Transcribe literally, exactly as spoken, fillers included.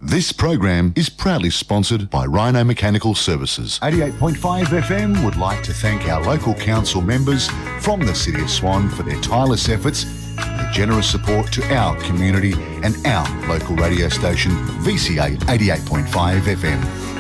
This program is proudly sponsored by Rhino Mechanical Services. eighty-eight point five F M would like to thank our local council members from the City of Swan for their tireless efforts and their generous support to our community and our local radio station, V C A eighty-eight point five F M.